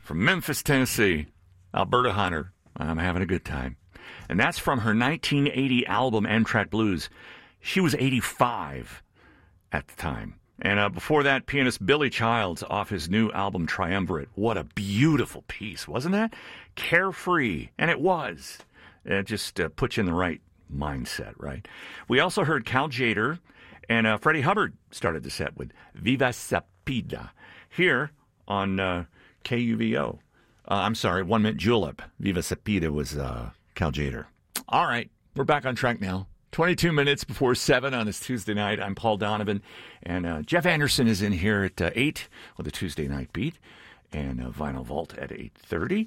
from Memphis, Tennessee, Alberta Hunter. I'm having a good time. And that's from her 1980 album, Amtrak Blues. She was 85 at the time. And before that, pianist Billy Childs off his new album, Triumvirate. What a beautiful piece, wasn't that? Carefree. And it was. It just puts you in the right mindset, right? We also heard Cal Tjader, and Freddie Hubbard started the set with Viva Sapida here on KUVO. I'm sorry, 1 Minute Julep. Viva Sapida was Cal Tjader. All right, we're back on track now. 22 minutes before 7 on this Tuesday night. I'm Paul Donovan, and Jeff Anderson is in here at 8 with a Tuesday night beat, and Vinyl Vault at 8:30.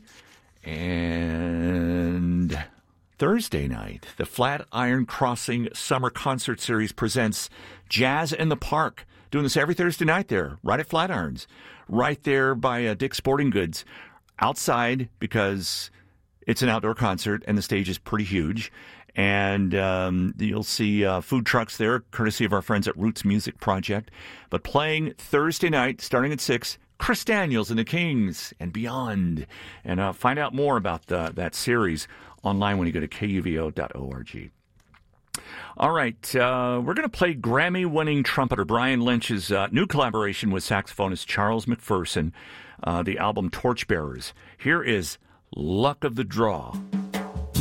And Thursday night, the Flatiron Crossing Summer Concert Series presents Jazz in the Park. Doing this every Thursday night there, right at Flatirons, right there by Dick's Sporting Goods, outside because it's an outdoor concert and the stage is pretty huge. And you'll see food trucks there, courtesy of our friends at Roots Music Project. But playing Thursday night, starting at 6, Chris Daniels and the Kings and beyond. And find out more about that series online when you go to kuvo.org. All right, we're going to play Grammy-winning trumpeter Brian Lynch's new collaboration with saxophonist Charles McPherson, the album Torchbearers. Here is Luck of the Draw.